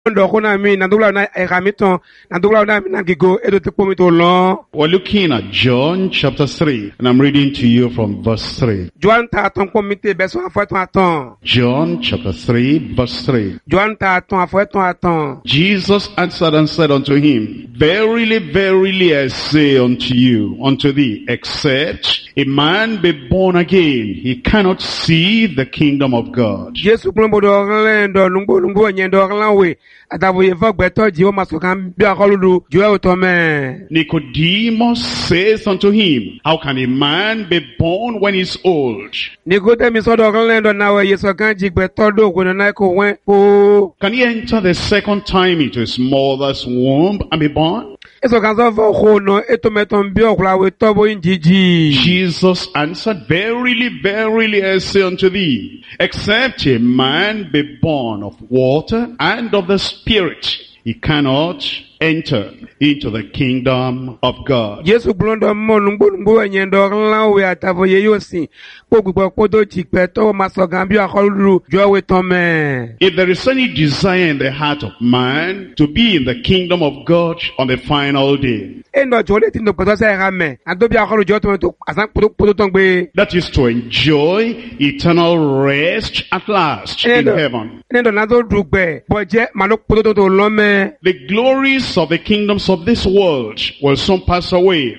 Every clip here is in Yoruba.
Ndokona mi nandula na egamito nandula na nangigo edo tekpomito lo. We're looking at John chapter 3, and I'm reading to you from verse 3. John ta ton komite beso afoton aton. John chapter 3, verse 3. John ta ton afoton aton. Jesus answered and said unto him, Verily, verily, I say unto you, unto thee, except a man be born again, he cannot see the kingdom of God. Jesu klombo do orlando lumbo nyendo orlanwe. Adabo yeva gbeto jiwo masokan bi akoludu jiwe otome. Nicodemus says unto him, How can a man be born when he's old? Nicodemus do orlando nawe yesokan jigbeto do ko na ko wen ko. Can he enter the second time into his mother's womb and be born? Jesus answered, Verily, verily, I say unto thee, except a man be born of water and of the Spirit, he cannot enter into the kingdom of God. If there is any desire in the heart of man to be in the kingdom of God on the final day, that is to enjoy eternal rest at last in heaven. The glories of the kingdoms of this world will soon pass away.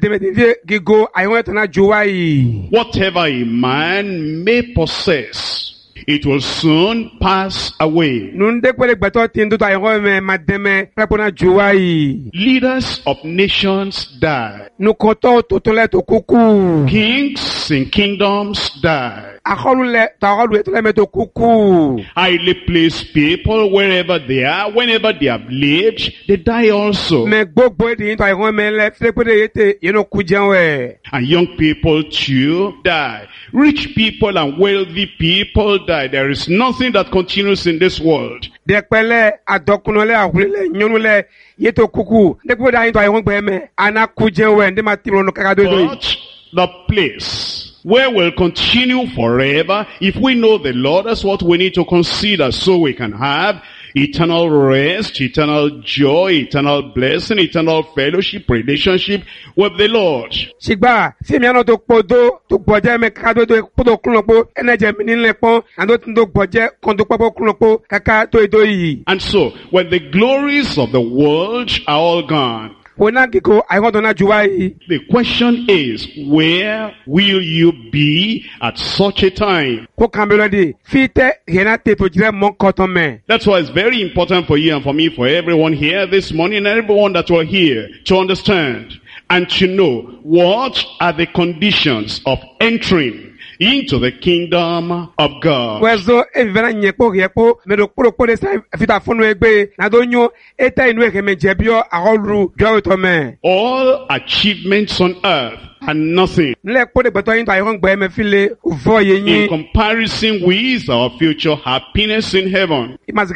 Whatever a man may possess, it will soon pass away. Leaders of nations die. Kings in kingdoms die. Highly placed people, wherever they are, whenever they have lived, they die also. And young people too die. Rich people and wealthy people die. There is nothing that continues in this world. But the place where we'll continue forever, if we know the Lord, that's what we need to consider, so we can have eternal rest, eternal joy, eternal blessing, eternal fellowship, relationship with the Lord. And so, when the glories of the world are all gone, the question is, where will you be at such a time? That's why it's very important for you and for me, for everyone here this morning, and everyone that will hear, to understand and to know what are the conditions of entering into the kingdom of God. All achievements on earth and nothing in comparison with our future happiness in heaven. What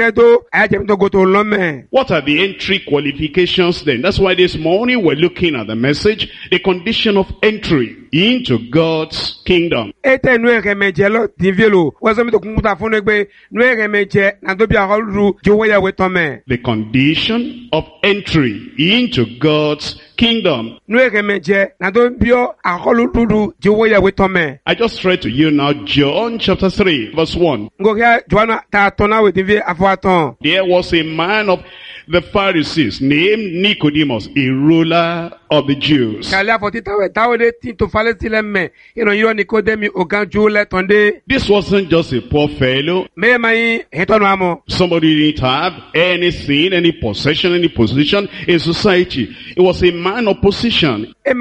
are the entry qualifications then? That's why this morning we're looking at the message, the condition of entry into God's kingdom. The condition of entry into God's kingdom. I just read to you now John chapter 3 verse 1. There was a man of the Pharisees named Nicodemus, a ruler of the Jews. This wasn't just a poor fellow. Somebody didn't have anything, any possession, any position in society. It was a man of position. A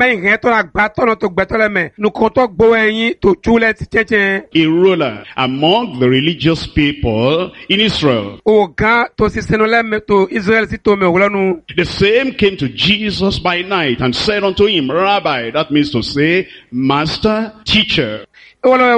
ruler among the religious people in Israel. The same came to Jesus by night and said unto him, Rabbi, that means to say, Master, Teacher. We know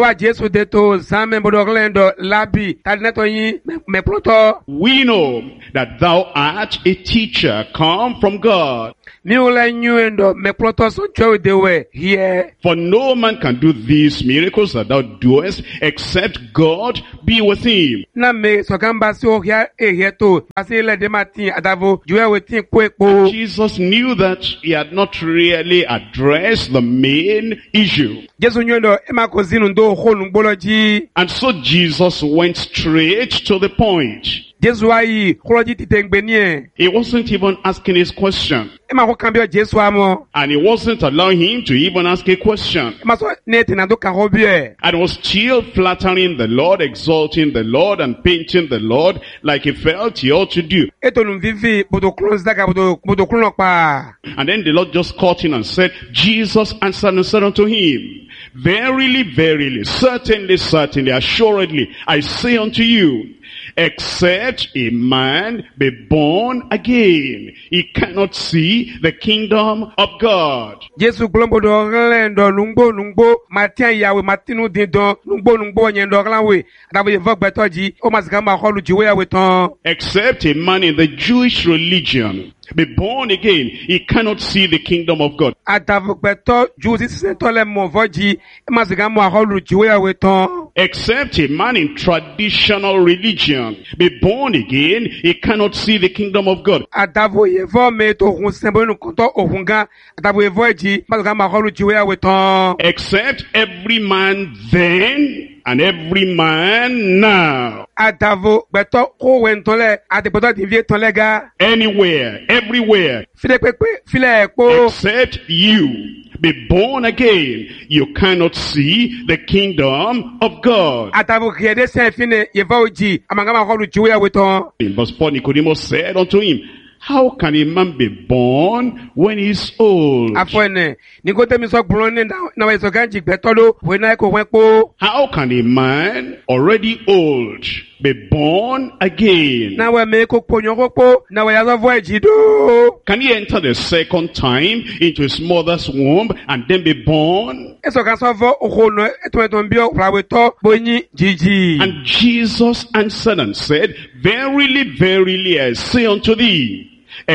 that thou art a teacher come from God. Mi ule nyuendo me ploto son chwe dewe here. For no man can do these miracles that thou doest, except God be with him. Na me so gamba si o here to. Asi le de matin adavo juwe wetin kwepo. Jesus knew that he had not really addressed the main issue. Jesu nyuendo ema kozinu ndo honu boloji. And so Jesus went straight to the point. Jesu ayi koloji titengbenye. He wasn't even asking his question. Ema ko kambio Jesu amo. And he wasn't allowing him to even ask a question. Ema so neti na do karobie. And was still flattering the Lord, exalting the Lord, and painting the Lord like he felt he ought to do. Eto numvivi bodo klonz daga bodo klonokpa. And then the Lord just caught him and said, Jesus answered and said unto him, Verily, verily, certainly, certainly, assuredly, I say unto you, except a man be born again, he cannot see the kingdom of God. Jesu glombo do lendo nungbo matian yawe matinu dindo nungbo nyendo glanwe adabo yevo gbetoji o masikamba holu jiwe yawe ton. Except a man in the Jewish religion be born again, he cannot see the kingdom of God. Adavo gbeto juzi sentole movoji masikamba holu jiwe yawe ton. Except a man in traditional religion be born again, he cannot see the kingdom of God. Adavo yevo me to hun sembo nu konto ohunga adavo yevo eji masikamba holu jiwe yawe ton. Except every man then and every man now. Adavo gbeto ko wentole adepoto divie ton lega. Anywhere, everywhere. File pepe file ekpo. Except you be born again, you cannot see the kingdom of God. Adavo kiede se fine yevo eji amangama holu jiwe yawe ton. In verse 4, Nicodemus said unto him, How can a man be born when he's old? Afone, nikote miso blonde na weso ganji betolo wena ko wenpo. How can a man already old be born again? Na we me ko ponyoko na we yazo voeji do. Can he enter the second time into his mother's womb and then be born? Eso kan so vo ohono eto bio flaweto bonyi jiji. And Jesus answered and said, Verily, verily, I say unto thee,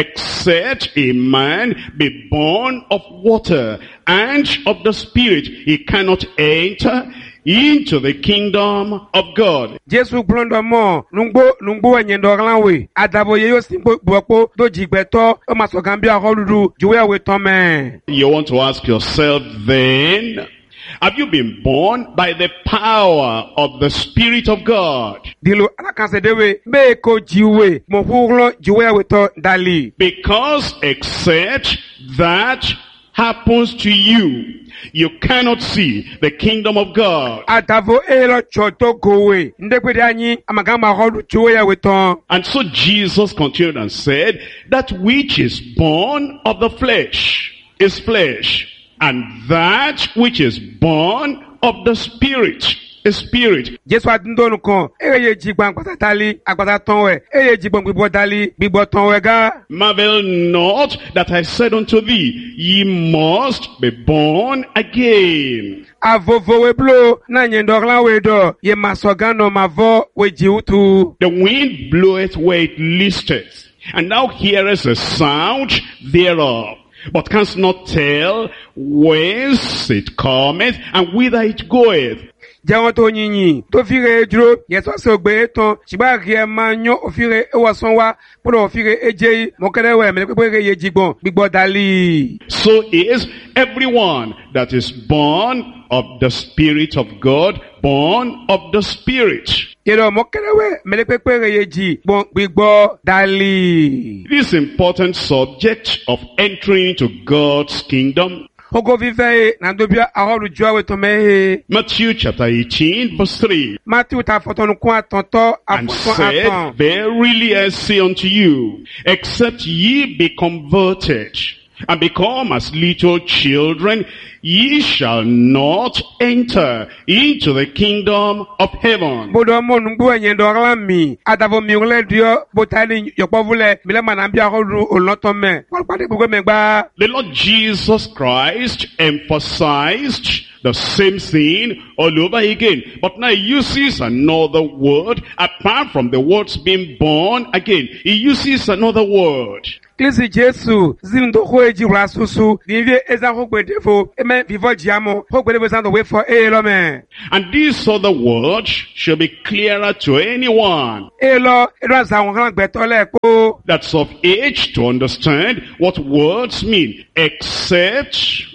except a man be born of water and of the Spirit, he cannot enter into the kingdom of God. Jesu blondo mo nungbo nyendo glanwe adabo yeyo simbo gbopo do jigbeto o masogambia holudu juwe we tome. You want to ask yourself then, have you been born by the power of the Spirit of God? Dilo alakanse dewe be ko jiwe mo huglo juwe we to dali. Because except that happens to you, you cannot see the kingdom of God. Adavo elo choto gowe ndepede anyi amagamba holu juwe we ton. And so Jesus continued and said, That which is born of the flesh is flesh, and that which is born of the Spirit is spirit. Jesu adindonu kon eye jigban patatali agbata tonwe eye jigbon gbibo dali gbibo tonwe ga. Marvel not that I said unto thee, ye must be born again. Avovo we blow na nyendo glanwe do ye masogano mavo we jiutu. The wind bloweth where it listeth, and thou hearest the sound thereof, but canst not tell whence it cometh and whither it goeth. Jawon to nyinyi to fire ejuro yeso se ogbe ton siba ri e ma yan ofire ewosan wa podo ofire eje mokere we me pe ye jigbon gbigbo dali. So is everyone that is born of the Spirit of God, born of the Spirit. Yero mokere we me pe ye jigbon gbigbo dali. This important subject of entering into God's kingdom, Matthew chapter 18 verse 3. And said, Verily I say unto you, except ye be converted and become as little children, ye shall not enter into the kingdom of heaven. Bodo mo nungbu enye dorla mi. Adavo mi ule dio botani yopovule mile manambia hodu olotome. Walpade bugwe megba. The Lord Jesus Christ emphasized the same thing all over again. But now he uses another word. Apart from the words being born again, he uses another word. Klisi Jesu zindo hoeji rasusu divye eza hokwe defo eme vivo jiamo hokwe defo sando we for elome. And this other word shall be clearer to anyone Elo za wongan betole ko that's of age to understand what words mean, except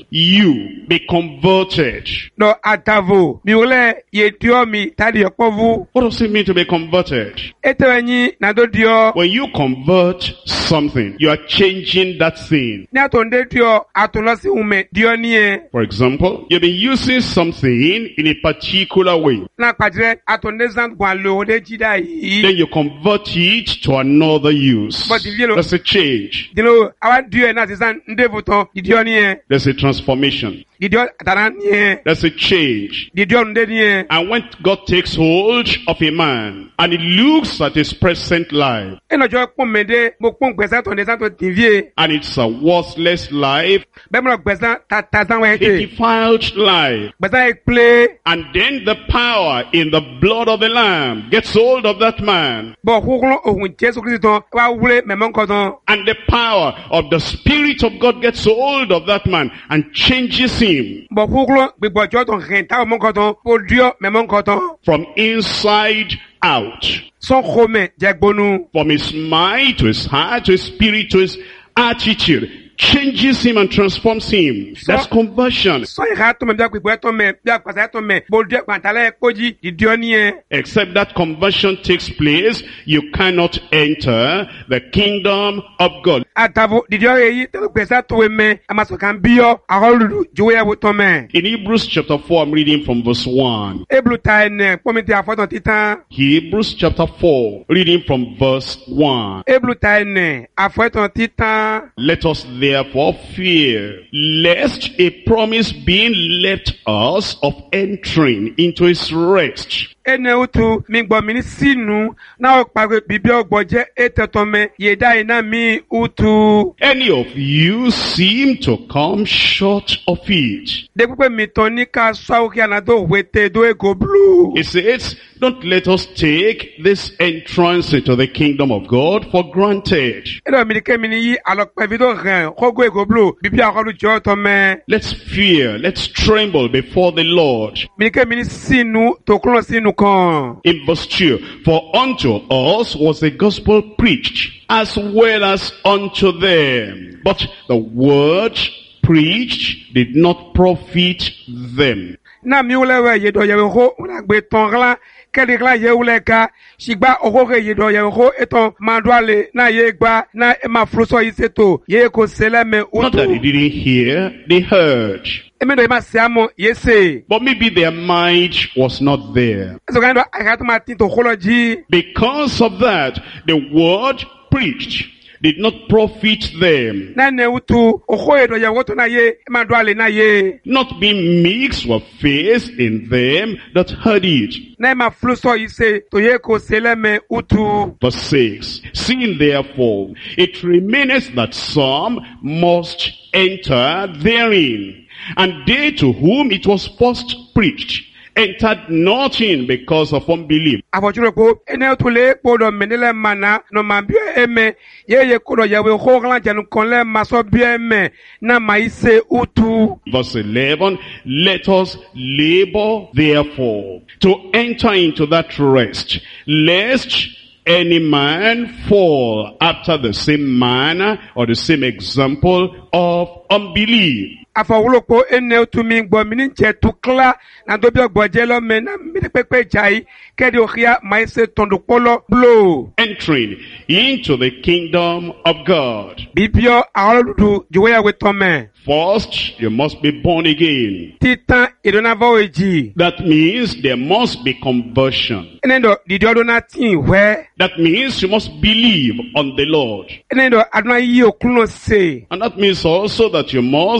you be converted. no atavo mi ule ye dio mi tadi yopovu. What does it mean to be converted? Etewenyi na do dio When you convert something, you are changing that thing. ni atonde dio atolosi ume dio nie For example, you've been using something in a particular way. na kwadre atonde zan gwan lo de jida yi. Then you convert it to another use. But if you know- There's a change. Dino awa dio na zan ndevuton di dio nie There's a transformation. di dio ataran nie There's a change. di dio nde nie. And when God takes hold of a man and he looks at his present life Eno jo pon mede mo pon gbesa ton de santo tivie and it's a worthless life, be mo gbesa ta zan a wete defiled life, gbesa e play and then the power in the blood of the Lamb gets hold of that man, bo hukun ohun Jesu Kristo wa wule memon koton and the power of the Spirit of God gets hold of that man and changes him bo hukun gbigbo jo ton ren ta mon koton po dio memon koton from inside out, son khome jegbonu from his mind to his heart to his spirit to his attitude, changes him and transforms him. That's conversion. son ha to me bia gbigbo to me bia kwasa to me bo dio kwantale koji di dio nie. Except that conversion takes place, you cannot enter the kingdom of God. Atavo di dio yi te gbesa to we me amaso kan bio aholu juwe wo to me In Hebrews chapter 4, I'm reading from verse 1. eblu ta ne pomite afoton titan Hebrews chapter 4, reading from verse 1. eblu ta ne afoton titan. Let us therefore fear, lest a promise being left us of entering into his rest. Ene utu mi gbo mi ni sinu na o pare bibi ogbo je eteton me ye dai na mi utu Any of you seem to come short of it. de pepe mi ton ni ka so ki ana do wete do ego blue. He says, don't let us take this entrance into the kingdom of God for granted. Edo mi ke mi ni yi alokpe video ren kogo ego blue bibi akolu jo to me Let's fear, let's tremble before the Lord. mi ke mi ni sinu to klo sinu kan. In verse 2, for unto us was the gospel preached, as well as unto them. But the word preached did not profit them. Na mi ule we ye do ye ho una gbe ton gla kedi gla ye ule ka sigba ogo ye do ye ho eton mandwale na ye gba na e ma fruso yi seto ye ko sele me Not that they utu didn't hear, they heard. eme do ma se amo ye se But maybe their mind was not there. so kan do aka to ma tin to kholoji Because of that, the word preached did not profit them. na ne utu ogo ye do ye woto na ye e ma dwale na ye Not being mixed with faith in them that heard it. na e ma fruso yi se to ye ko sele me utu. Verse 6, seeing therefore it remaineth that some must enter therein, and they to whom it was first preached entered not in because of unbelief. Afojuro ko ene utu le podo menele mana no ma bi eme ye ko do ye we ho glan janu kon le ma so bi eme na ma ise utu. Verse 11, let us labor therefore to enter into that rest, lest any man fall after the same manner or the same example of unbelief. Afọwúlòpọ̀ ene utu mi gbọ́ mi ní jẹ́ tukla na do bi ogboje lo me na mi pepe jai kedi ohia ma ise tondo polo blow. Entering into the kingdom of God. Bibio awoludu juwe ya we tome. First, you must be born again. Titan idona voeji. That means there must be conversion. Ene do didi odo na tin we. That means you must believe on the Lord. Ene do aduna yi okuno se. And that means also that you must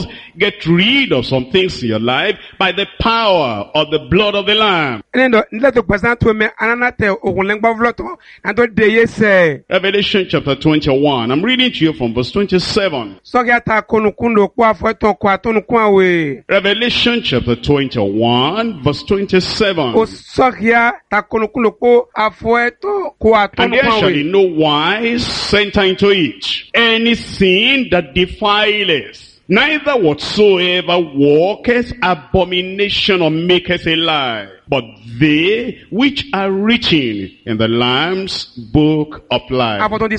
get rid of some things in your life by the power of the blood of the Lamb. Revelation chapter 21. I'm reading to you from verse 27. Revelation chapter 21, verse 27. And there shall in no wise enter into it anything that defileth, neither whatsoever walketh abomination or maketh a lie, but they which are written in the Lamb's book of life.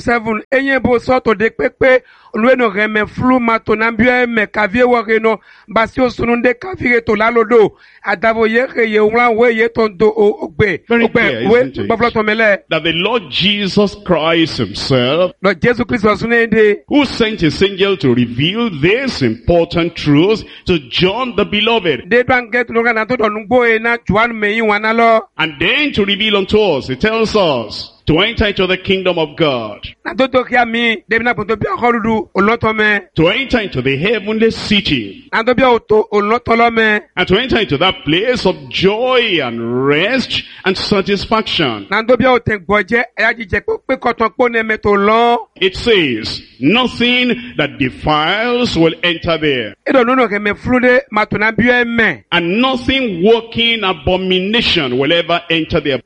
Lueno reme flu matonambie me kavie wareno basio sununde kavire to lalodo adavo ye unla we ye tondo ogbe that the Lord Jesus Christ himself, Lord Jesus Christ wasunende, who sent his angel to reveal this important truth to John the beloved, de banget no na to nungbo na Juan me wanalo, and then to reveal unto us, he tells us to enter into the kingdom of God, to enter into the heavenly city, and to enter into that place of joy and rest and satisfaction. It says, nothing that defiles will enter there, and nothing working abomination will ever enter there,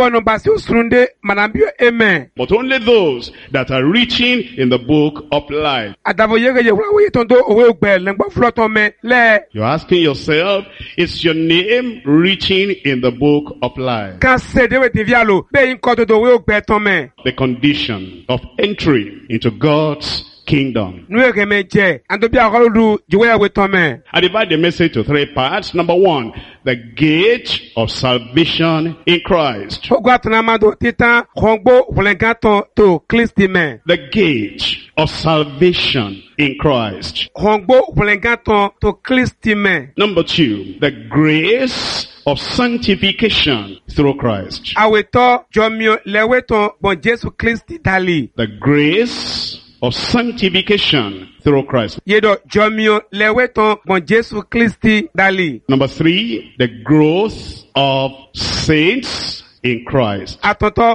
but only those that are written in the book of life. You're asking yourself, is your name written in the book of life? The condition of entry into God's kingdom. I divide the message to three parts. Number one, the gate of salvation in Christ. The gate of salvation in Christ. Number two, the grace of sanctification through Christ. The grace of sanctification through Christ. Number three, the growth of saints in Christ. The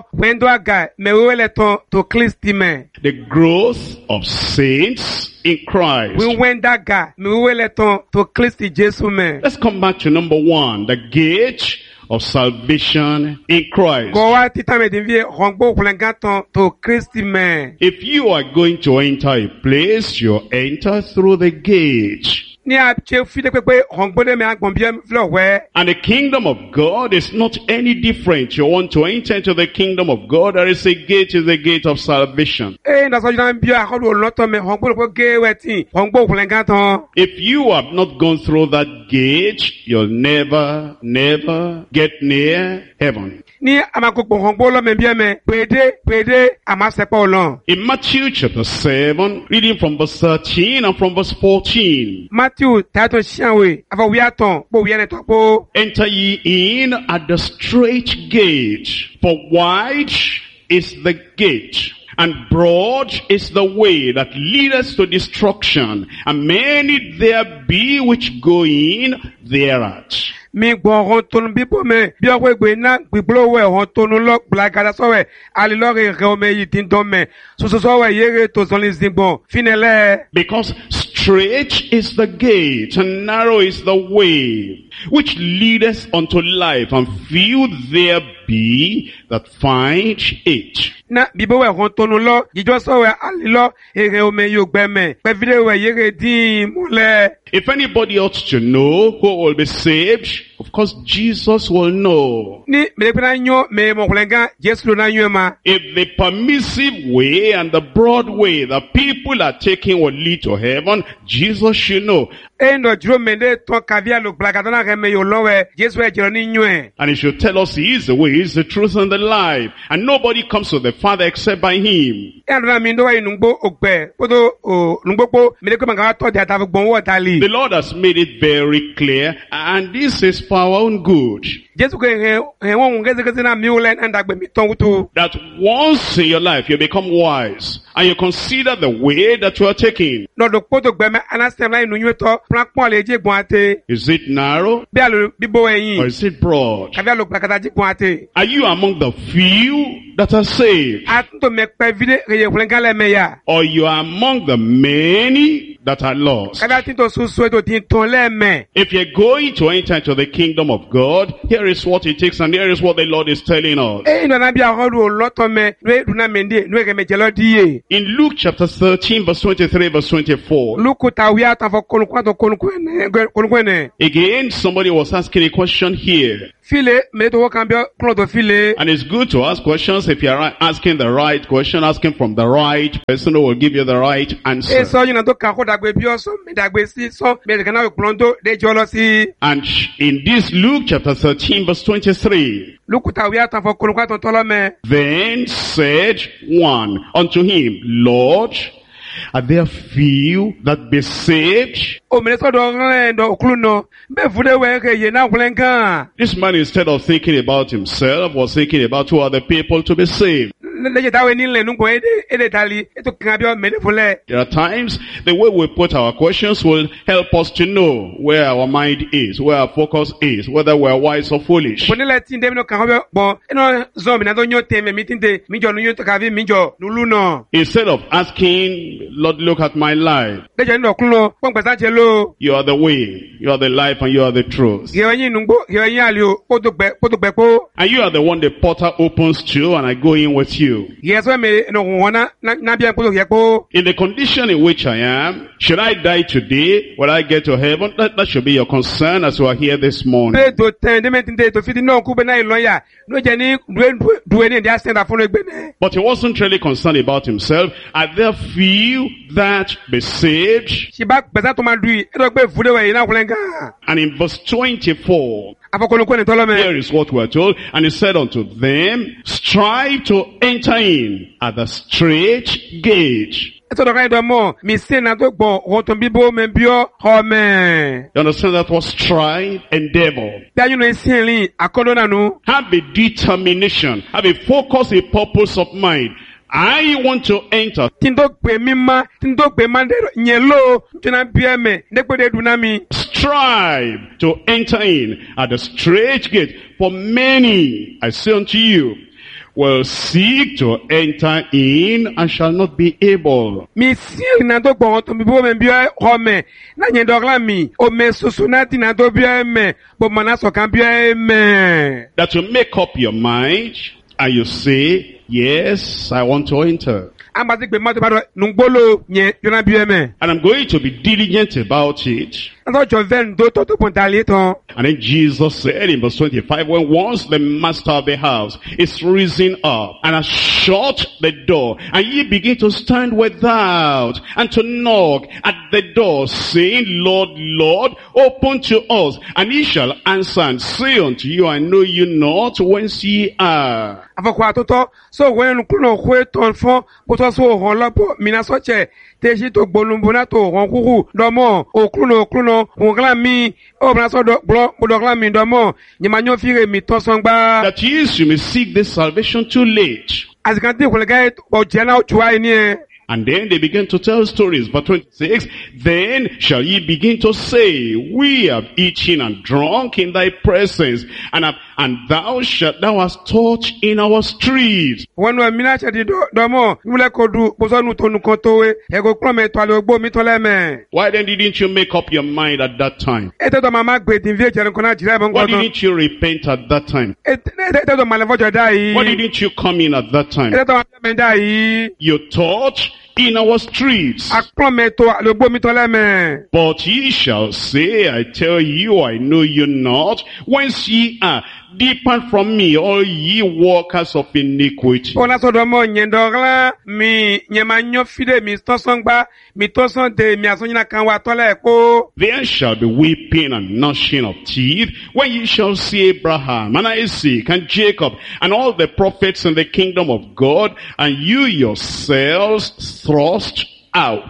growth of saints in Christ. Let's come back to number one, the gate of salvation in Christ. If you are going to enter a place, you enter through the gate. And the kingdom of God is not any different. You want to enter into the kingdom of God, there is a gate, is the gate of salvation. If you have not gone through that gate, you'll never get near heaven. In Matthew chapter 7, reading from verse 13 and from verse 14. Enter ye in at the straight gate, for wide is the gate, and broad is the way that leadeth to destruction, and many there be which go in thereat. Mi gbọ̀rọ̀ tonu bíbó mẹ́ bí ọkọ̀ ìgbè iná gbígbólówó ẹ̀họ́n tonu lọ gbàgàdà sọ̀rọ̀ alilọ́rẹ̀ rẹ̀ ọmọ èyí tí ń dán mẹ́ soso sọ̀rọ̀ yẹ́rẹ́ tó sọ̀rọ̀ ìsìngbọ̀n fínẹ̀lẹ́. Because straight is the gate and narrow is the way which leadeth unto life, and few there be that find it. Na bíbó ẹ̀họ́n tonu lọ jíjọ́ sọ̀rọ̀ alilọ́ èrè ọmọ èyí ògbẹ́mẹ̀ pẹ̀fídẹ́wẹ̀ yẹ́rẹ́ dín múlẹ̀. If anybody ought to know who will be saved, of course Jesus will know. If the permissive way and the broad way the people are taking will lead to heaven, Jesus should know. And he should tell us he is the way, he is the truth and the life, and nobody comes to the Father except by him. The Lord has made it very clear, and this is for our own good. Jesu ke he won ngeze na mi ule na ndagbe mi ton wutu. That once in your life you become wise and you consider the way that you are taking. No do poto gbe me anasem na inu yuto plan pon le je gbon ate. Is it narrow Bi alo bibo or eyin. is it broad? Ka bi alo gbakata je gbon ate. Are you among the few that are saved? Atunto me pe vide reye flengale me ya. Or you are among the many that are lost? Ka bi atinto susu to tin ton le me. If you're going to enter into the kingdom of God, here is what it takes and here is what the Lord is telling us. E no na bi ahodu loto me we du na mende we ke me jelo die. In Luke chapter 13 verse 23 verse 24. Luku ta wi ata fo konukwa to konukwe ne. Again, somebody was asking a question here. File me to kan bi klo to file. And it's good to ask questions if you're asking the right question, asking from the right person who will give you the right answer. E so yin to kan ko dagbe bi o so me dagbe si so me kan na kplondo de jolo si. And in this Luke chapter 13 verse 23, Luku ta wi ata fo konukwa to tolo me. then said one unto him, Lord, are there few that be saved? O me so do ran do oklu no. Be fude we ke ye na kulenkan. This man, instead of thinking about himself, was thinking about two other people to be saved. Leje tawe ni le nu ko ede tali e to kan bi o me de fule. There are times the way we put our questions will help us to know where our mind is, where our focus is, whether we're wise or foolish. Boni le tin de no kan ho bo eno zo mi na do nyo teme mi tinte mi jo nu nyo to ka vi mi jo lulu no. Instead of asking, Lord, look at my life. Leje no kun lo pon pesa che lo. You are the way, you are the life, and you are the truth. Ye yin nu gbo ye yin ali o po to gbe po. And you are the one the potter opens to, and I go in with you. Ye so me no wona na bi po ye po. In the condition in which I am, should I die today? Will I get to heaven? That should be your concern as you are here this morning. Pe to ten de me tinte to fiti no ku be na iloya. No je ni duwe ni dia stand for egbe ne. But he wasn't really concerned about himself. Are there few that be saved? Si ba pesa to ma dui e do gbe fude we na kulenkan. And in verse 24, Afokolo ni tolo me. here is what we are told. And he said unto them, strive to enter in at the straight gate. Eto do kan do mo mi se na to gbon o to bibo me bio ho me. You understand that was strive, endeavor. Bi anu no sin akodo na nu. Have a determination. Have a focus, a purpose of mind. I want to enter. Tindo pe mi ma de nyelo tuna bia me de pe de du na mi. Strive to enter in at the straight gate. For many, I say unto you, will seek to enter in and shall not be able. Mi si na to gbon to bibo me bio ho me. Na nyen dogla mi o me susu na ti na to bio me. Bo mana so kan bio me. That you make up your mind and you say, yes, I want to enter. Ambasi pe ma to ba do ngbolo yen tuna bio me. And I'm going to be diligent about it. So jo ven do to pontali ton. And then Jesus said in verse 25, when once the master of the house is risen up and has shut the door, and ye begin to stand without and to knock at the door, saying, Lord, Lord, open to us. And he shall answer and say unto you, I know you not whence ye are. Afokwa toto so when kuno kwe ton fon poto so hon lopo mina so che teji to gbolumbo na to hon kuku domo okruno ongla mi obra so do bodogla mi domo nyimanyo fire mi ton songba That is, you may seek this salvation too late. azikante kulega o jena chuai ni. And then they begin to tell stories. Verse 26, then shall ye begin to say, we have eaten and drunk in thy presence, and thou hast taught in our streets. Wonu amina che di domo mule kodu bozonu tonu kontowe ego klome to ale ogbo mi to leme. Why then didn't you make up your mind at that time? Ete to mama gbe din vie chere kona jira bon Why godon. didn't you repent at that time? Ete to malevo jodai. Why didn't you come in at that time? Ete to mendai. You taught in our streets. Aklome to ale ogbo mi to leme. But ye shall say, I tell you, I know you not, whence ye are. Depart from me, all ye workers of iniquity. Ona so domo nyendogla mi nyemanyo fide mi tosongba mi tosonte mi asonyina kan wa tole ko. There shall be weeping and gnashing of teeth when ye shall see Abraham and Isaac and Jacob and all the prophets in the kingdom of God, and you yourselves thrust out.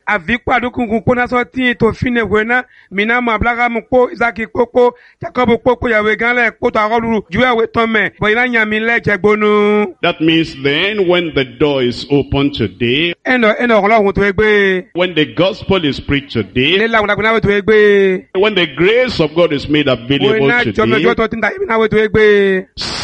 avikpo adukungun kpona so tin to fine wena mina mo Abraham kpo Isaac kpo Jacob kpo yawe ganle kpo to agolu juwe we tome bo ina nyami le jegbonu. That means then when the door is open today, Eno Ọlọ́run tó egbe. when the gospel is preached today, Le la wona kuna we to egbe. when the grace of God is made available Wena jomo today, jo to tin da ibi na we to egbe.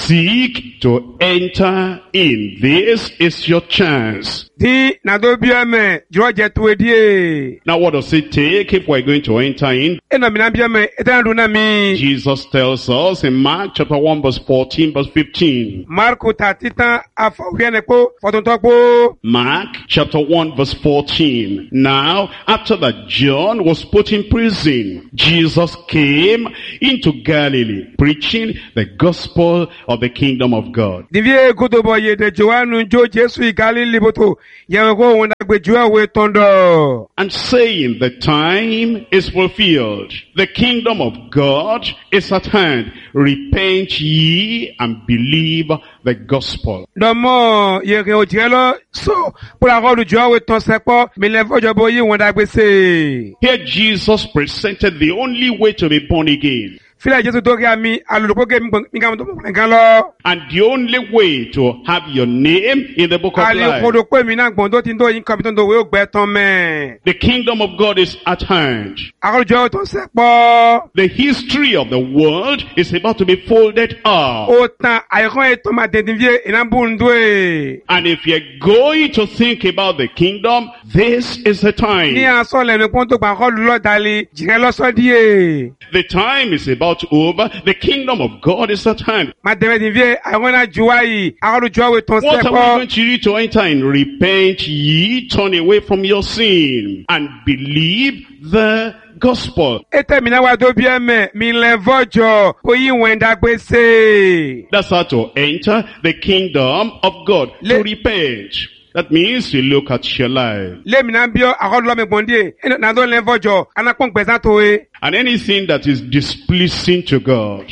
seek to enter in. This is your chance. Di na do bi ame jro je to edie. Now what does it take if we're going to enter in? Eno mi na bi ame etan ru na mi. Jesus tells us in Mark chapter 1 verse 14 verse 15. Marko tatitan afọwene ko fotonto ko. Mark chapter 1 verse 14. Now, after that John was put in prison, Jesus came into Galilee, preaching the gospel of the kingdom of God. Divie godobo ye de Joanu jo Jesu igali liboto. Yewe ko wona gbe juwa we tondo. And saying, the time is fulfilled. The kingdom of God is at hand. Repent ye and believe the gospel. Domo ye ke o jelo so pula ko du juwa we ton sepo mi le fojo bo yi wona gbe se. Here Jesus presented the only way to be born again. Fila Jesu to ke ami aluluko ke mi ga to kan lo. And the only way to have your name in the book of Ali life. ko do pe mi na gbon do tin do yin kan ton do we o gbe ton me. The kingdom of God is at hand. Akolu juwa ton sepo. The history of the world is about to be folded up. O tan ayekon e to ma de divie ina bundu e. And if you're going to think about the kingdom, this is the Ni time. aso le ni pon to gba ko lo dali jire lo so die. The time is about over. The kingdom of God is at hand. Ma debe divie ayona juwa yi akolu juwa we ton What are we sepo. going to do to enter in? Repent ye, turn away from your sin, and believe the gospel. Ete mi na wa do bi eme mi le vojo oyi wenda gbe se. That's how to enter the kingdom of God. To Le- repent. That means you look at your life. Le mi na bio akolu lo me gbondie na do le vojo anapon gbesa to e. And anything that is displeasing to God.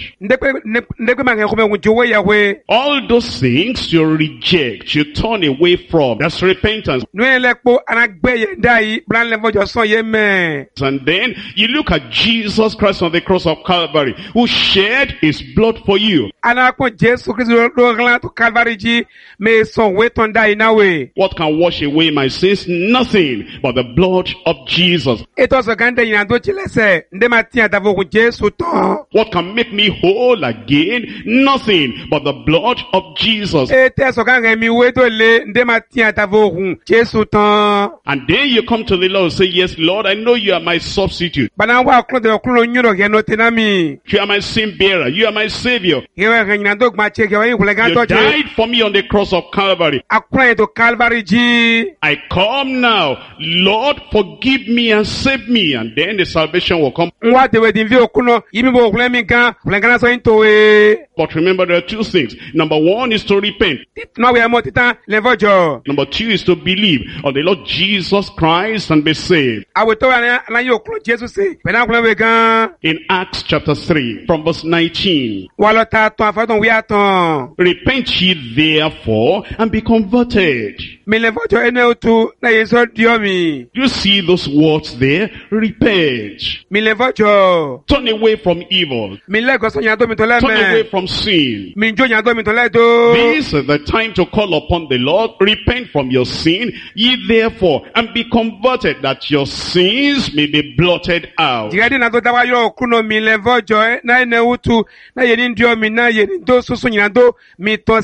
Ndekwe ma ko me jowe yawe. All those things you reject, you turn away from. That's repentance. Nu le po anagbe ye dai plan le vojo son ye me. And then you look at Jesus Christ on the cross of Calvary, who shed his blood for you. Anapon Jesu Christ do glan to Calvary ji me son we ton dai na we. What can wash away my sins? Nothing but the blood of Jesus. Eto so gande yin do chilese nde ma ti adavo ku Jesu ton. What can make me whole again? Nothing but the blood of Jesus. Ete so kan mi we to le nde ma ti adavo ku Jesu ton. And then you come to the Lord and say, yes, Lord, I know you are my substitute. Bana wa klo de klo nyuro ge no tenami. You are my sin bearer. You are my savior. Yewe ge yin do ma che ge yin kule gan You to che. died for me on the cross of Calvary. Akran to Calvary ji. I come now. Lord, forgive me and save me. And then the salvation will come. Nwa de we din vi okuno yimi bo kule mi kan kule gan so yin to e. But remember, there are two things. Number one is to repent. No we mo titan le vojo. Number two is to believe on the Lord Jesus Christ and be saved. Awo to na yo klo Jesu se. Pe na kule we gan. In Acts chapter 3, from verse 19. Wa lo ta ton afa ton wi aton. Repent ye therefore and be converted. Mi le vojo ene otu na yeso dio mi. You see those words there? Repent. Mi le vojo. Turn away from evil. Mi le go so yan do mi to le Turn away me. from sin. Mi jo yan do mi to le do. This is the time to call upon the Lord. Repent from your sin, ye therefore, and be converted, that your sins may be blotted out. Jigadi na do dawa yo okuno mi le vojo na ene otu na ye ni dio mi na ye ni do susu yan do mi to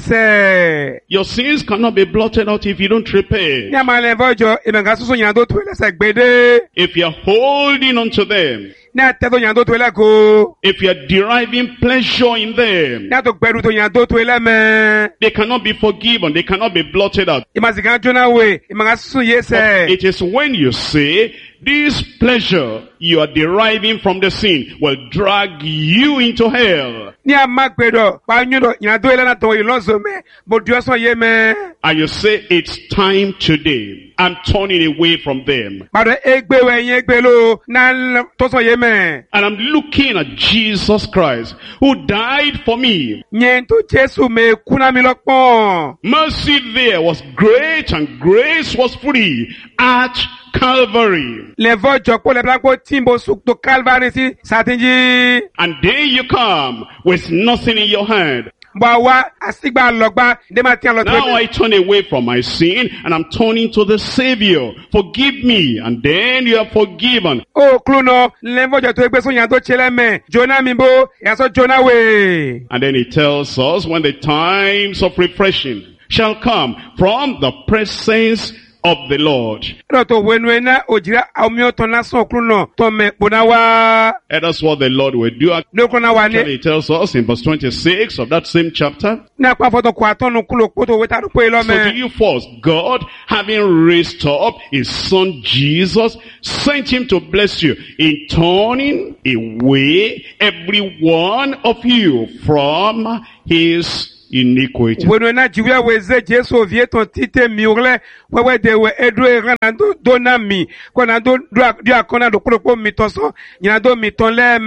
se. Your sins cannot be blotted out if you don't repent. Nya ma le vojo e me ga susu yan do to le se gbede. If you're holding on to them, Na te do yan do to le ko. if you're deriving pleasure in them, Na to gberu to yan do to le me. they cannot be forgiven, they cannot be blotted out. E ma sigan jona we e ma ga susu ye se. It is when you say, this pleasure you are deriving from the sin will drag you into hell. Ni amagbedo pa nyudo nyado ela na to ilozo me bodio so ye me. And you say, it's time today. I'm turning away from them. Bado egbe we yen egbe lo na to so ye me. And I'm looking at Jesus Christ, who died for me. Nyen to Jesu me kuna mi lokpon. Mercy there was great and grace was free at Calvary. Le vo joko le blanco timbo suk to Calvary si satinji. And there you come with nothing in your hand. Bawa asigba logba de ma tian lo Now I turn away from my sin and I'm turning to the Savior. Forgive me, and then you are forgiven. Oh, Cluno, levo jo to egbe so yan to chele me. Jonah mimbo, ya so Jonah we. And then he tells us when the times of refreshing shall come from the presence of the Lord. No to wenwena ojira aumio to na so Cluno to me bonawa. And that's what the Lord will do. No kona wa ni. He tells us in verse 26 of that same chapter. Na kwa foto kwa tonu kulo poto weta do pe lo So do me. you first, God, having raised up his son Jesus, sent him to bless you in turning away every one of you from his iniquity. Wenwena jiwe weze Jesu vie ton tite miurle wewe de we edu erana do na mi kwa na do akona do kulo po mitoso nyina do mitonle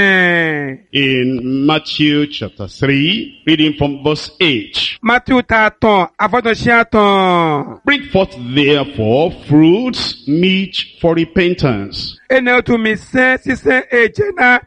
me. In Matthew chapter 3, reading from verse 8. Matthew taton avoto chiaton. Bring forth therefore fruits meet for repentance. Ene tu mi sen si sen ejena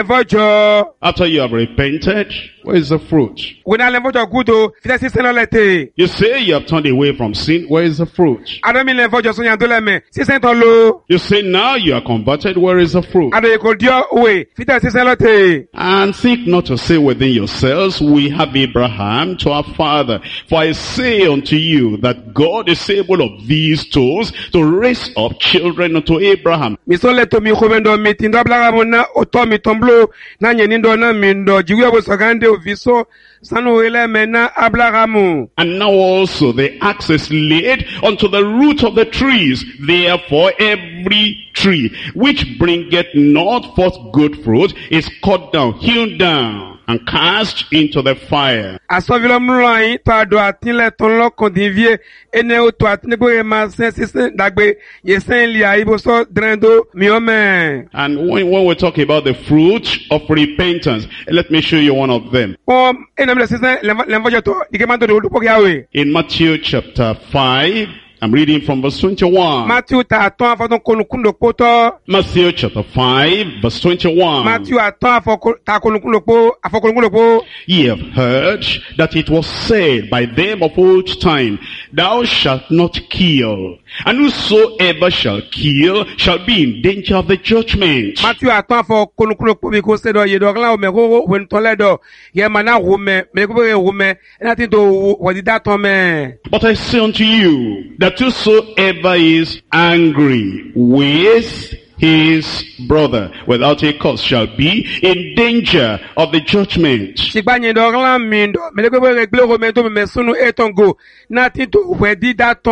levojo. After you have repented, where is the fruit? Wena levojo gudo fita si sen lete. You say you have turned away from sin, where is the fruit? Ado mi levojo so yandole me si sen ton lo. You say now you are converted, where is the fruit? Ado yeko dio we fita si sen lete. And think not to say within yourselves, we have Abraham to our father. For I say unto you that God is able of these stones to raise up children unto Abraham. Mi so leto mi khobendo mi tindo blaga mona oto mi tomblo na nyenindo na mindo jiwe bo sagande oviso sanu ele mena ablagamu. And now also the axe is laid unto the root of the trees. Therefore every tree which bringeth not forth good fruit is cut down, hewn down, and cast into the fire. Asovilo mloi to ado atinle ton lo kondivie ene o to atinegbo e ma sen sisen dagbe ye sen lia ibo so drendo mi ome. And when we're talking about the fruit of repentance, let me show you one of them. O ene mle sisen lemvojo to dikemando de olupo yawe. In Matthew chapter 5, I'm reading from verse 21. Matthew taton afoton konukundo poto. Matthew chapter 5, verse 21. Matthew aton ta konukundo po afokonukundo po. Ye have heard that it was said by them of old time, thou shalt not kill, and whosoever shall kill shall be in danger of the judgment. Matthew aton afo konukundo po biko sedo ye do glan o me ko wen toledo ye mana rume me ko be rume nothing to wodi that me. But I say unto you that whosoever is angry with his brother without a cause shall be in danger of the judgment. Sigbanye do glan mindo me ko be regle rume to me sunu etongo nothing to wodi that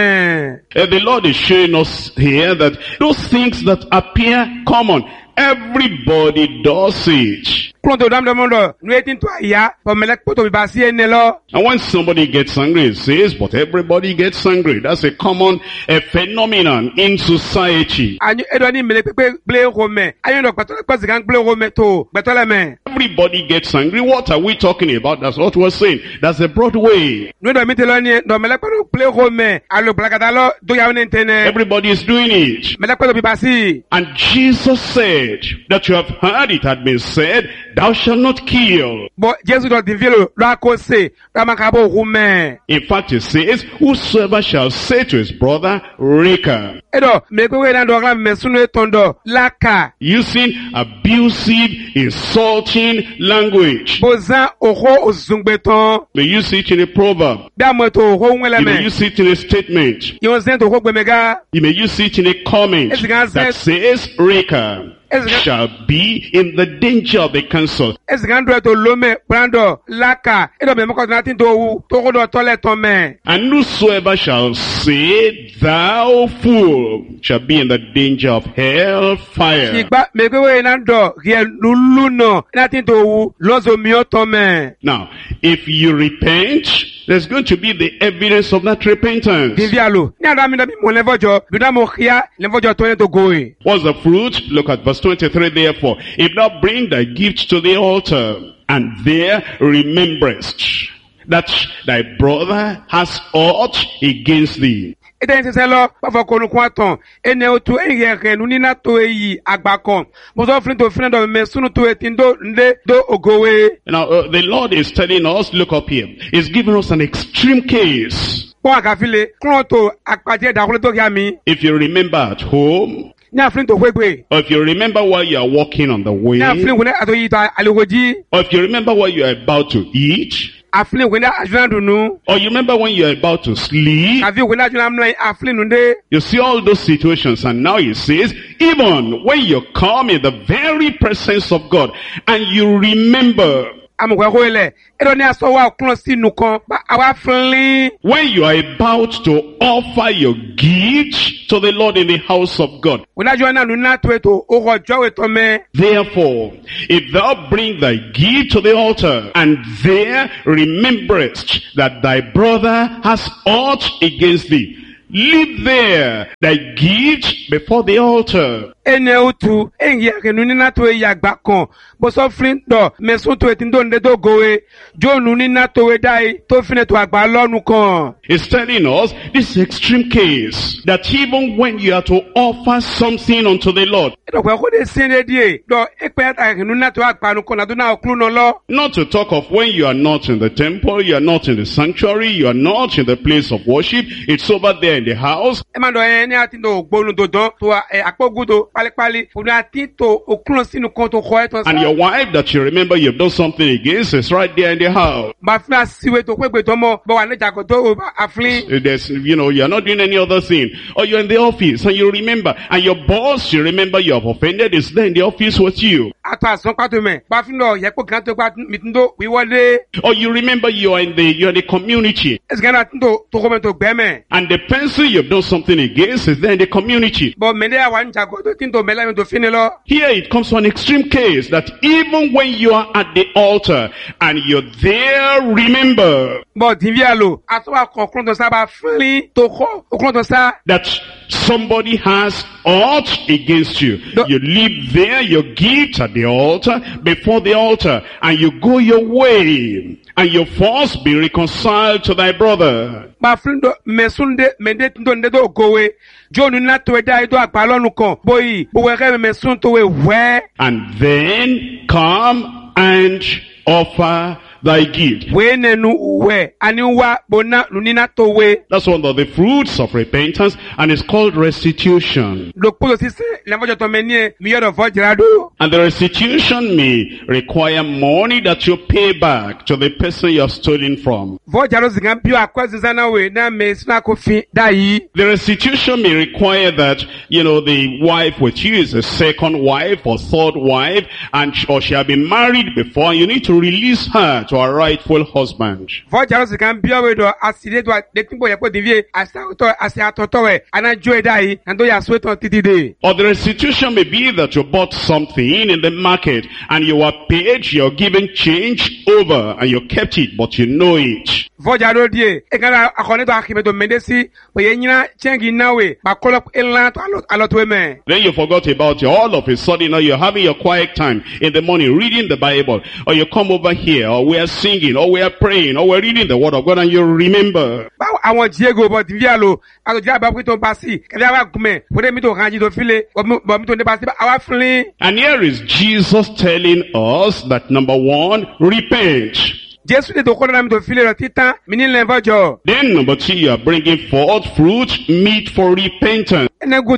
me. The Lord is showing us here that those things that appear common, everybody does it. And when somebody gets angry, it says, but everybody gets angry. That's a common phenomenon in society. Everybody gets angry. What are we talking about? That's what we're saying. That's the broad way. Everybody is doing it. And Jesus said that you have heard it had been said, thou shalt not kill. In fact, it says, whosoever shall say to his brother, Reka, using abusive, insulting language. They use it in a proverb. You may use it in a statement. You may use it in a comment that says, Reka. shall be in the danger of the council. Ezgando to lome brando laka edo me moko na tin to wu to ko do tole ton me. And whosoever shall say, thou fool, shall be in the danger of hell fire. Igba me pe we na do rie lulu no na tin to wu lozo mi o ton me. Now, if you repent, there's going to be the evidence of that repentance. Divialo ni ada mi da mi mo levojo bi da mo khia levojo to ne to go e. What's the fruit? Look at verse 23. Therefore, if thou bring thy gift to the altar, and there rememberest that thy brother has aught against thee. Eden se lo pa fo konu kwa ton ene otu enye renu ni na to eyi agba kan mo so flin to friend of me sunu to etindo nde do ogowe. Now, the Lord is telling us, look up here, He's giving us an extreme case. If you remember at home, or if you remember while you are walking on the way, or if you remember while you are about to eat, or you remember when you are about to sleep, you see all those situations, and now He says, even when you come in the very presence of God, and you remember, when you are about to offer your gift to the Lord in the house of God. Therefore, if thou bring thy gift to the altar, and there rememberest that thy brother has aught against thee, leave there thy gift before the altar. It's telling us this extreme case that even when you are to offer something unto the Lord, not to talk of when you are not in the temple, you are not in the sanctuary, you are not in the place of worship, it's over there in the house. And your wife that you remember you've done something against is right there in the house. There's, you're not doing any other thing. Or you're in the office and you remember, and your boss, you remember you have offended, is there in the office with you. Or you remember you're in the community, and the person you've done something against is there in the community. Here it comes to an extreme case that even when you are at the altar and you're there, remember that somebody has aught against you. You leave there your gift at the altar, before the altar, and you go your way, and you first be reconciled to thy brother. And then come and offer thy gift. That's one of the fruits of repentance, and it's called restitution. And the restitution may require money that you pay back to the person you have stolen from. The restitution may require that, the wife with you is a second wife or third wife, or she has been married before, and you need to release her to her rightful husband. Or the restitution may be that you bought something in the market and you were paid, you're given change over, and you kept it, but you know it. Then you forgot about it. All of a sudden, now you're having your quiet time in the morning, reading the Bible, or you come over here, or we are singing, or we are praying, or we're reading the Word of God, and you remember. And here is Jesus telling us that number one, repent. Then number two, you are bringing forth fruit meet for repentance. And that's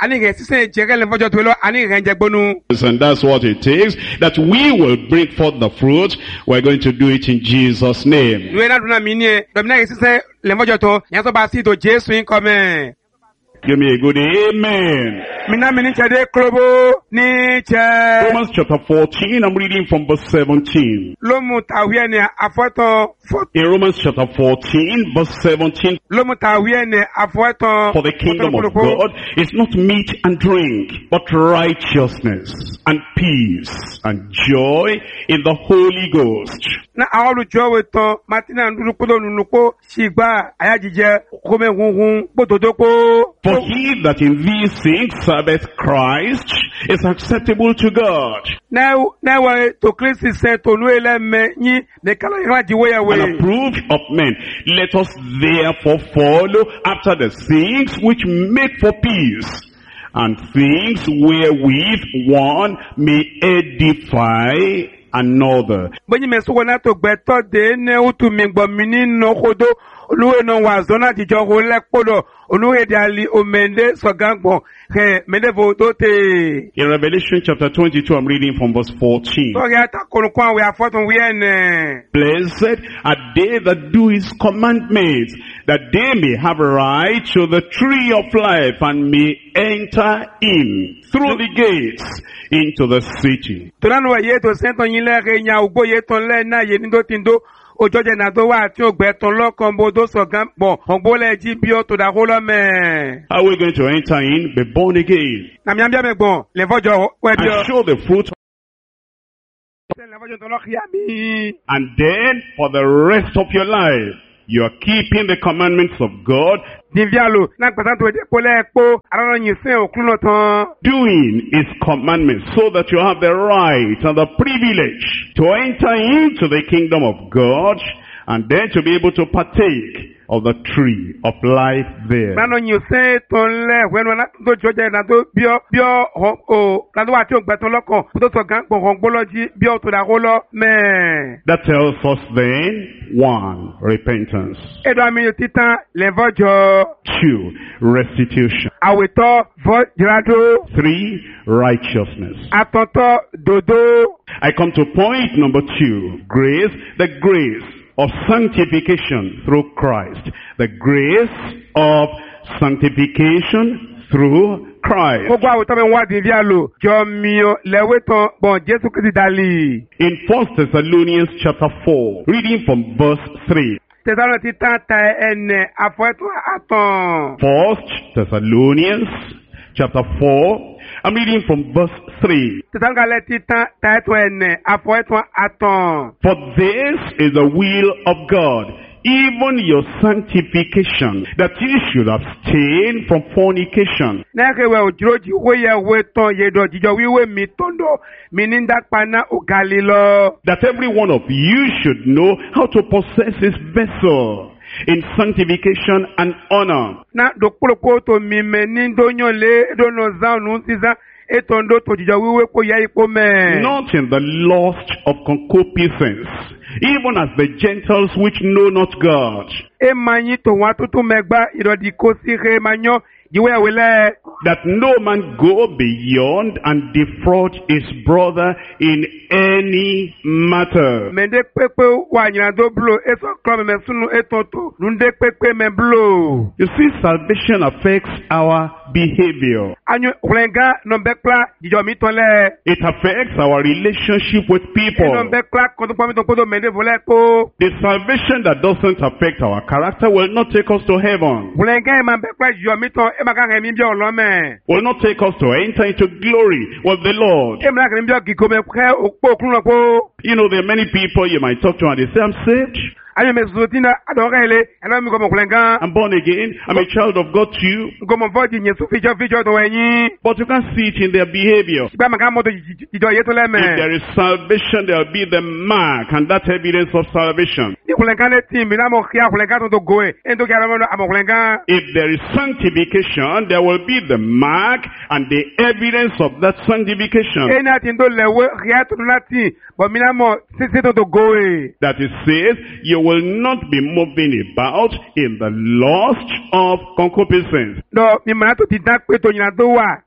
what it takes, that we will bring forth the fruit. We're going to do it in Jesus' name. Give me a good amen. Mina mini chade klobo ni che. Romans chapter 14, I'm reading from verse 17. Lomu tawiene afoto. In Romans chapter 14, verse 17, Lomu tawiene afoto. for the kingdom of God is not meat and drink, but righteousness and peace and joy in the Holy Ghost. Na awolu jowe ton matina ndulu kodo nunuko shigba ayajije kome hunhun bododoko. For he that in these things serveth Christ is acceptable to God, Na wa to Christ se to nu ele me yin me kala ira jiwe ya we. and approved of men. Let us therefore follow after the things which make for peace, and things wherewith one may edify another. Bonyi me so na to gbeto de ne utu mi gbo mi ni no kodo oluwe no wa zona jijo ho le podo oluwe de ali omende so gangbon he mende vo do te. In Revelation chapter 22, I'm reading from verse 14. So ya ta konkwan we afoton we ene. Blessed are they that do his commandments, that they may have right to the tree of life and may enter in through the gates into the city. Torano wa ye to sento yin le re nya ugbo ye ton le na ye ni do tindo ojoje na do wa ti ogbe ton lokan bodo so gangbon ogbo le ji bi o to da ho lo me. How are we going to enter in? Be born again. Na mi ambia me gbon le fojo we bi o. And show the fruit. Le fojo ton lo khia mi. And then for the rest of your life, you are keeping the commandments of God, Divialo na patan to de pole po arano yin se okun no tan. doing his commandments, so that you have the right and the privilege to enter into the kingdom of God, and then to be able to partake of the tree of life there. Nano yin se ton le when na to joje na to bio o na do wa ti ogbe ton lokan to so gan gbon gboloji bio to da ho lo me. That tells us then, 1, repentance. Edo ami titan le vojo 2, restitution. aweto vo jirado 3, righteousness. atonto dodo. I come to point number 2, grace, the grace of sanctification through Christ. The grace of sanctification through Christ. Gbogbo aweto me wa divialo jo mi o lewe ton bon Jesu Kristi dali. In 1 Thessalonians chapter 4, reading from verse 3. Tesalo titan ta ene afoeto aton. 1 Thessalonians chapter 4, I'm reading from verse 3. Tesalo titan ta eto ene afoeto aton. For this is the will of God, even your sanctification, that you should abstain from fornication. Nekewe ojiroji weye we ton yedo jijo wiwe mi tondo mininda pana ugalilo. That every one of you should know how to possess his vessel in sanctification and honor. Na dokpoloko to mi menindo nyole do no zanu siza etondo to jijo wiwe ko ya ipo me. Not in the lust of concupiscence, even as the Gentiles which know not God, E manyi to wa tutu megba irodi ko si re manyo jiwe wele. that no man go beyond and defraud his brother in any matter. Mende pepe wa nyina do blo eso klo me sunu etoto nunde pepe me blo. You see, salvation affects our behavior. Anyo kulenga no bekla jijo mi tonle. It affects our relationship with No people. bekla ko to pami to kodo mende vole ko. The salvation that doesn't affect our character will not take us to heaven, Kulenga e man bekla jijo mi ton e maka mi bi olo me. will not take us to enter into glory with the Lord. E maka mi bi giko me khe okpo okun lo ko. You know, there are many people you might talk to and they say, I'm saved, Anyo me zutina adorele ela mi ko mo kulenga. I'm born again, I'm a child of God too, Go mo vodi nyesu fijo to enyin. but you can't see it in their behavior. Gba maka mo to jijo ye to le me. If there is salvation, there will be the mark and that evidence of salvation. Ni kulenga le timbi na mo khia kulenga to goe. Endo kya mo amo kulenga. If there is sanctification, there will be the mark and the evidence of that sanctification. Ena tindo lewe khia to lati. Bo mi na mo sisi to goe. That it says, you will not be moving about in the lust of concupiscence. No, mi mana to tidak pe to nyina do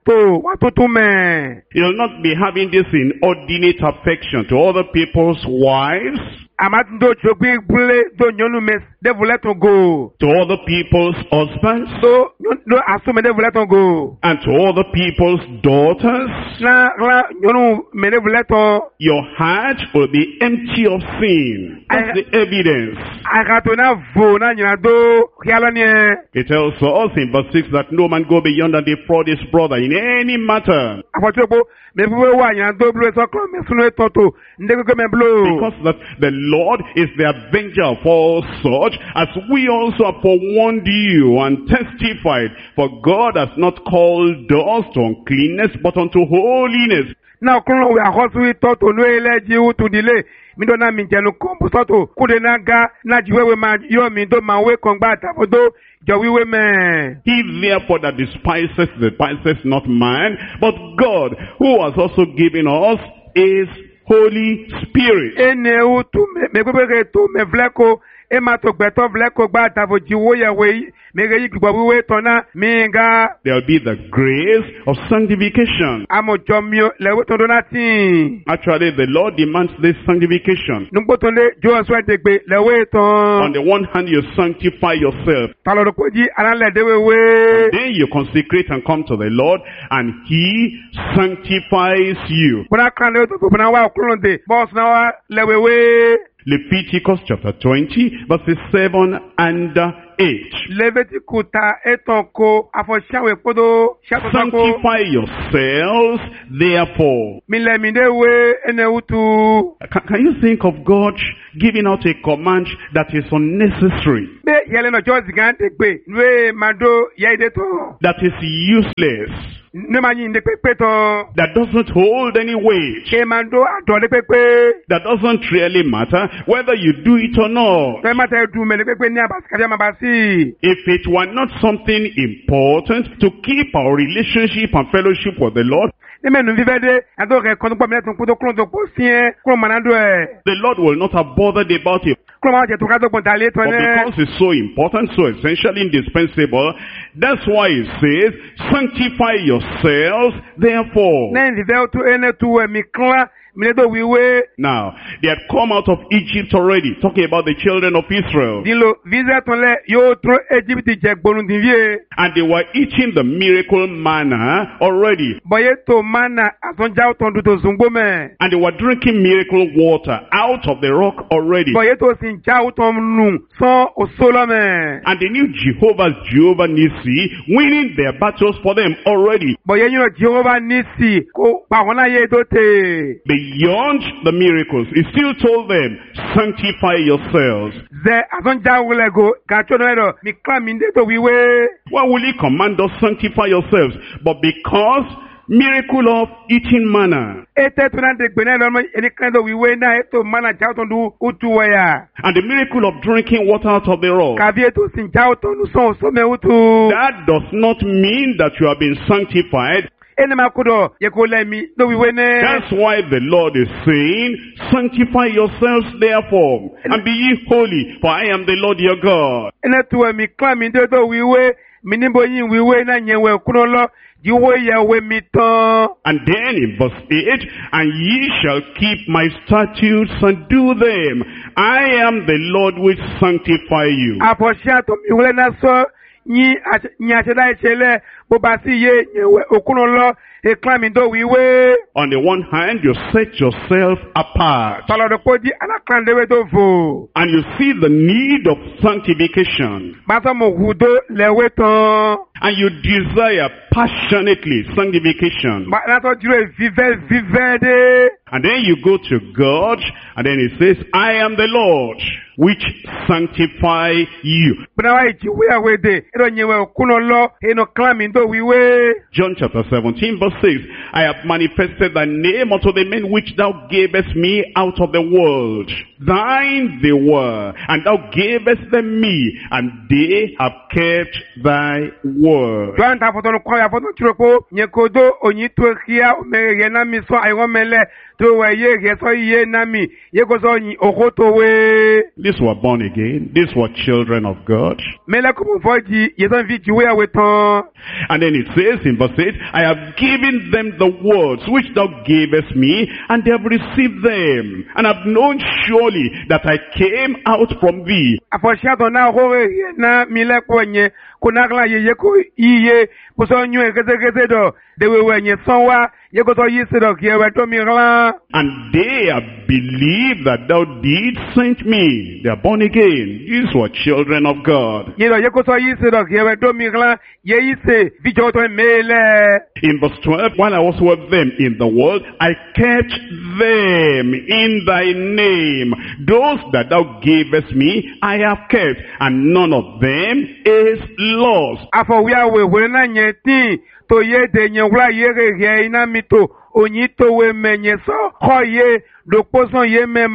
wa to me. You'll not be having this inordinate affection to other people's wives, Amatundo chokwi bule do nyonu mes de voulait on go. To other people's husbands. So no assume de voulait on go. And to other people's daughters. La nyonu me de voulait on. Your heart will be empty of sin. That's the evidence. Agatona vo na nyina do hialanie. It tells us in verse 6 that no man go beyond and defraud his brother in any matter. Afotopo me buwe wa nyina do blu so klo me sunu etoto ndeko me blu. Because that the Lord is the avenger of all such, as we also have forewarned you and testified, for God has not called us to uncleanness, but unto holiness. Now, we are also taught to know to delay. Mi do na mi jenu kombo soto kude na ga na jiwewe ma yo mi do ma we kongba tafodo jowiwe me. He therefore that despises not man, but God, who has also given us his Holy Spirit. Ene u tu me gbegbe to me vleko e ma to gbeto vleko gba tafo jiwo yewe me ge yi gbogbo we tona mi nga. There will be the grace of sanctification. Amo jomio lewe to do nothing. Actually, the Lord demands this sanctification. Nungbo tonde jo so degbe lewe ton. On the one hand, you sanctify yourself. Talo ko ji anale dewe. Then you consecrate and come to the Lord, and He sanctifies you. Buna kan lewe to buna wa okulonde boss na wa lewe. Leviticus chapter 20, verses 7 and 8. Sanctify yourselves, therefore. Can you think of God giving out a command that is unnecessary? That is useless? That doesn't hold any weight? That doesn't really matter whether you do it or not? If it were not something important to keep our relationship and fellowship with the Lord, the Lord will not have bothered about it. But because it's so important, so essentially indispensable, that's why it says, sanctify yourselves, therefore. Now, they had come out of Egypt already, talking about the children of Israel. And they were eating the miracle manna already. And they were drinking miracle water out of the rock already. And they knew Jehovah Nissi, winning their battles for them already. Beyond the miracles, he still told them, sanctify yourselves. Why will he command us, sanctify yourselves? But because miracle of eating manna. And the miracle of drinking water out of the rock. That does not mean that you have been sanctified. That's why the Lord is saying, sanctify yourselves therefore, and be ye holy, for I am the Lord your God. And then in verse 8, and ye shall keep my statutes and do them. I am the Lord which sanctify you. On the one hand, you set yourself apart. And you see the need of sanctification. And you desire passionately sanctification. And then you go to God, and then it says, I am the Lord which sanctify you. John chapter 17 verse 6, I have manifested thy name unto the men which thou gavest me out of the world. Thine they were, and thou gavest them me, and they have kept thy word. These were born again. These were children of God. Mais là, comme on voit, dit, ils ont vu jouer avec ton. And then it says in verse 8, I have given them the words which thou gavest me, and they have received them, and have known surely that I came out from thee. Aposha dona hore na mile kwenye kunakla yeye ko iye kuso nywe keze do dewe wenye sonwa yeko to yisido kiewe to mirla. And they have believed that thou didst send me. They are born again. These were children of God. Yedo yeko to yisido kiewe to mirla ye ise bijo to mele. In verse 12, while I was with them in the world, I kept them in thy name. Those that thou gavest me, I have kept, and none of them is lost. Afọ wia we na nyeti to ye de nyewla yere ye ina mito onyito we menye so hoye do poson ye me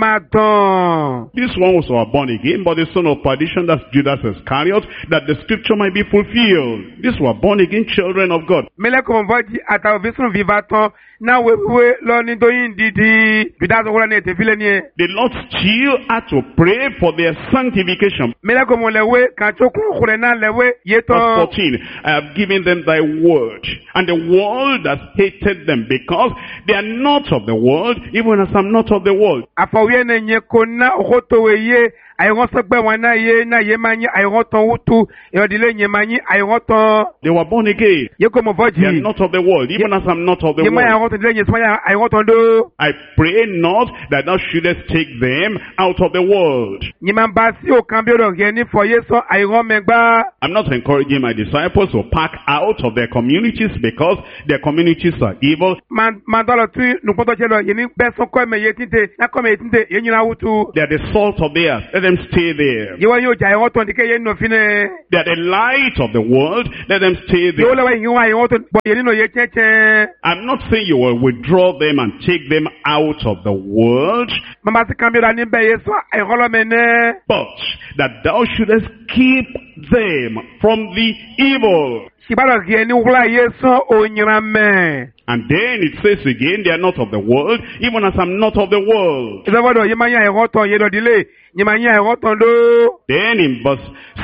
maton. This one was born again, but the son of perdition, that's Judas Iscariot, that the scripture might be fulfilled. These were born again children of God. Mele comme va di ata vision vivaton na we lo ni do yin didi Judas ko na te filenie. The Lord still had to pray for their sanctification. Mele comme le we kan chokun kure na le we yeto. Verse 14, I have given them thy word, and the world has hated them, because they are not of the world, even as I'm not of the world. Afawiye ne nye kona okoto we ye ayon sagbe wana ye na ye manyi ayon ton wutu yodile nye manyi ayon ton. They were born again. Ye como They are voji. not of the world, even as I'm not of the Ye ma world. ayon ton nye smaya ayon ton do. I pray not that thou shouldest take them out of the world. Nye man basi o kambio do geni foye so ayon megba. I'm not encouraging my disciples to pack out of their communities because their communities are evil. Man dolo tu nu poto chelo yeni beson ko me yetinte na ko me yetinte ye nyina wutu. They are the salt of the earth. Let them stay there. Ye wa yo ja ayon ton dike ye no fine. They are the light of the world. Let them stay Yo there. le wa yin wa ayon ton bo yeni no ye cheche. I'm not saying you will withdraw them and take them out of the world, Mama si kambio da ni be ye so ayon lo mene. but that thou shouldest keep them from the evil. Sibalo geni wula ye so onyira me. And then it says again, they are not of the world, even as I'm not of the world. Isabado ye manya ayon ton ye do dile. Ye manya ayon ton do. Then in verse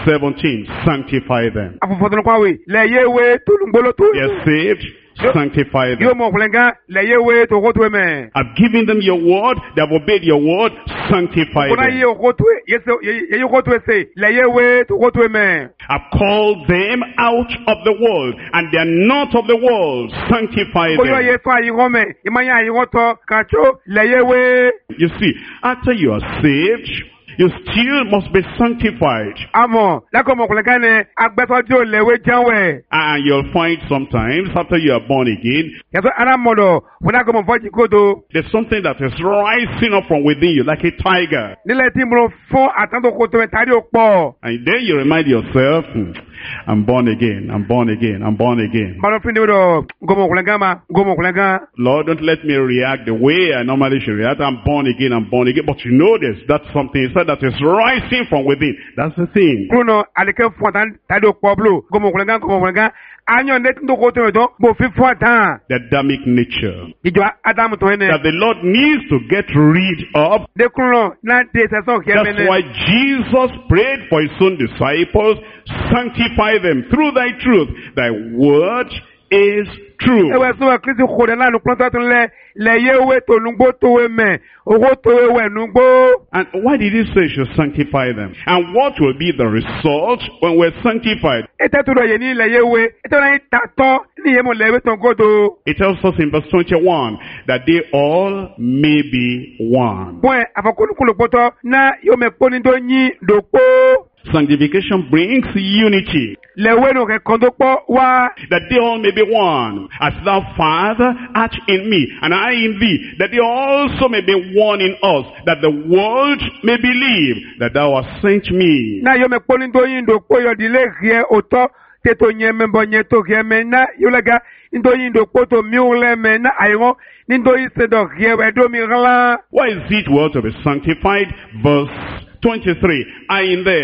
17, sanctify them. Afofodun kwa we. Le ye we tulungbolo tu. They are saved, sanctify Yo them. mo kulenga le ye we to gotu me. I've given them your word, they have obeyed your word, sanctify Kuna ye them. gotu ye so ye gotu se le ye we to gotu me. I've called them out of the world, and they are not of the world, sanctify Oyo them. ye so ayi gome. Ye manya ayi goto kacho le ye we. You see, after you are saved, you still must be sanctified. Amo la ko mo kulenga ne agbeso jo le we janwe. And you'll find sometimes, after you are born again, Ye so ana modo wona ko mo foji kodo. there's something that is rising up from within you like a tiger. Nile ti mo fun atando koto me tari opo. And then you remind yourself, I'm born again, I'm born again, I'm born again. Balo findi do gomo kulenga ma gomo kulenga. Lord, don't let me react the way I normally should react. I'm born again, I'm born again. But you know that's something inside that is rising from within. That's the thing. Kuno alike fontan tadi okpoblo gomo kulenga anyo net ndo koto do bo fi fontan. The Adamic nature Ijo Adam to ene. that the Lord needs to get rid of. De kuno na de saison That's kemene. why Jesus prayed for his own disciples, sanctify them through thy truth. Thy word is true. Ewe so Kristi khode na nu planta tun le yewe to lungbo to we me. Owo to we nungbo. And why did he say you should sanctify them? And what will be the result when we're sanctified? Ete to do ye ni le yewe. Ete na tato ni ye mo lewe ton godo. It tells us in verse 21 that they all may be one. Point afakulu kulu poto na yo me poni do nyi dokpo. Sanctification brings unity, Lewe no ke kondokpo wa. that they all may be one, as thou, Father, art in me, and I in thee, that they also may be one in us, that the world may believe that thou hast sent me. Na yo me poni do yin dokpo yo dile rie oto teto nye me bonye to rie me na yo lega ndo yin dokpo to mi ule me na ayo nindo ise do rie we do mi rala. Why is it well to be sanctified? Verse 23, I in them,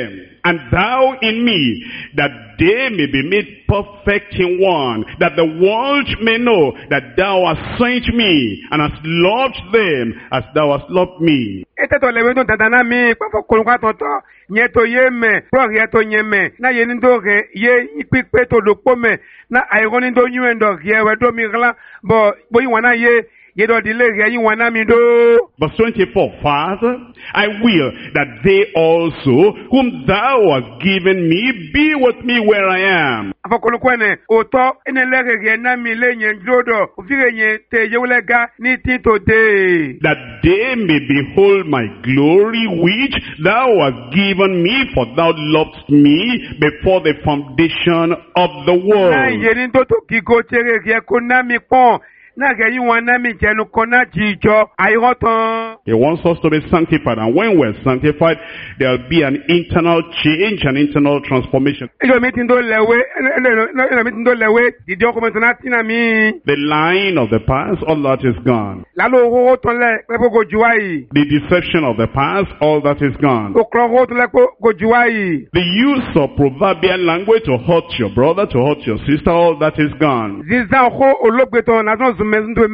and thou in me, that they may be made perfect in one, that the world may know that thou hast sent me, and hast loved them as thou hast loved me. Eteto lewe no dadana mi kwa kolonga tonto nyeto yeme pro yeto nyeme na yenindo re ye ipipe to dokpome na ayroni do nyuendo yewe do migla bo yiwana ye yedo dile re yiwana mi do. Verse 24, Father, I will that they also whom thou hast given me be with me where I am. Afokolokwene oto enelere re na mi le nyendodo ufire nye te yewlega ni tito de. That they may behold my glory which thou hast given me, for thou loved me before the foundation of the world. Na yenindo to kigo tere re konami pon. He wants us to be sanctified, and when we're sanctified, there'll be an internal change, an internal transformation. The lying of the past, all that is gone. The deception of the past, all that is gone. The use of proverbial language to hurt your brother, to hurt your sister, all that is gone. And the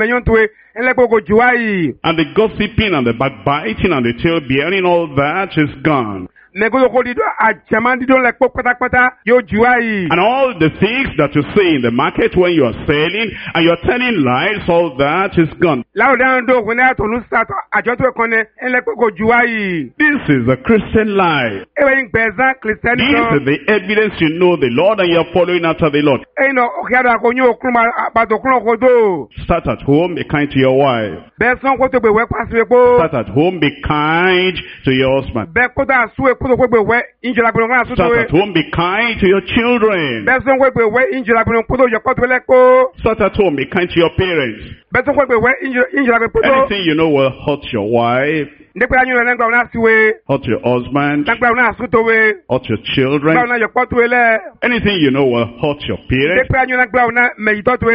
gossiping and the backbiting and the tale bearing, all that is gone. And all the things that you say in the market when you are selling and you are telling lies, all that is gone. This is the Christian life. This is the evidence you know the Lord and you are following after the Lord. Start at home, be kind to your wife. Start at home, be kind to your husband. Start at home, be kind to your children. Start at home, be kind to your parents. Anything you know will hurt your wife, hurt your husband, hurt your children. Anything you know will hurt your parents.